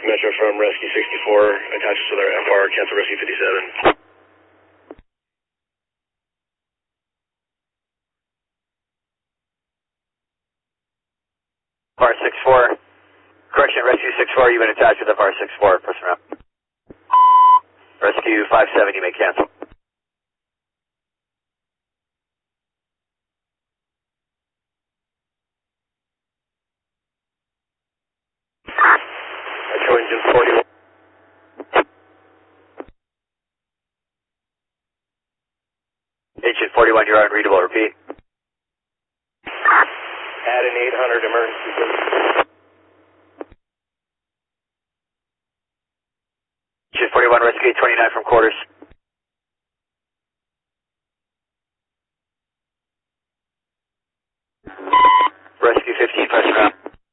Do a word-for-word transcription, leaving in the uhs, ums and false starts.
Metro from Rescue sixty-four, attaches with our F R, cancel Rescue fifty-seven. F R sixty-four, correction, Rescue sixty-four, you've been attached with F R sixty-four, press around. Rescue fifty-seven, you may cancel. Metro engine forty-one. Engine forty-one, you're unreadable, repeat. Add an eight hundred emergency.